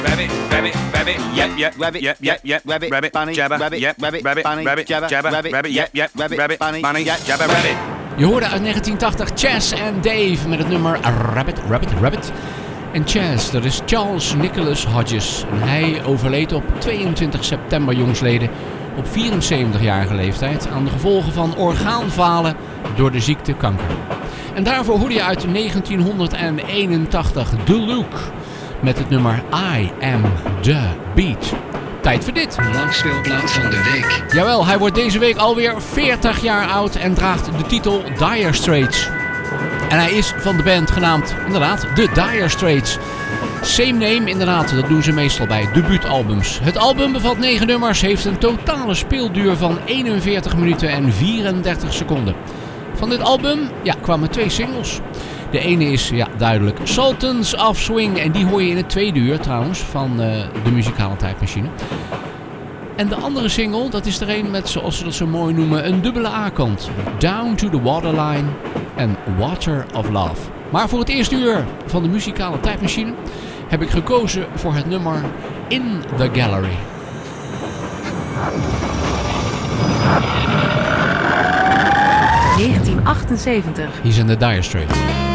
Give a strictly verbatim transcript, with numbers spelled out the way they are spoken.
rabbit, rabbit, rabbit, yep, yep, rabbit, yep, yep, yep, rabbit, rabbit, bunny, jabber, rabbit, yep, rabbit, rabbit, bunny, rabbit, jabber, rabbit, rabbit, yep, yep, rabbit, rabbit, bunny, bunny, jabber, rabbit. Je hoorde uit negentien tachtig Chas en Dave met het nummer Rabbit, Rabbit, Rabbit. En Chas, dat is Charles Nicholas Hodges. En hij overleed op tweeëntwintig september jongsleden op vierenzeventigjarige leeftijd aan de gevolgen van orgaanfalen door de ziekte kanker. En daarvoor hoorde je uit negentienhonderdeenentachtig The Look met het nummer I Am The Beat. Tijd voor dit. Langspeelplaat van de week. Jawel, hij wordt deze week alweer veertig jaar oud en draagt de titel Dire Straits. En hij is van de band genaamd, inderdaad, The Dire Straits. Same name, inderdaad, dat doen ze meestal bij debuutalbums. Het album bevat negen nummers, heeft een totale speelduur van eenenveertig minuten en vierendertig seconden. Van dit album ja, kwamen twee singles. De ene is, ja duidelijk, Sultans of Swing. En die hoor je in het tweede uur trouwens van uh, de muzikale tijdmachine. En de andere single, dat is er een met, zoals ze dat zo mooi noemen, een dubbele A-kant. Down to the Waterline en Water of Love. Maar voor het eerste uur van de muzikale tijdmachine heb ik gekozen voor het nummer In the Gallery. negentien achtenzeventig. Hier zijn de Dire Straits.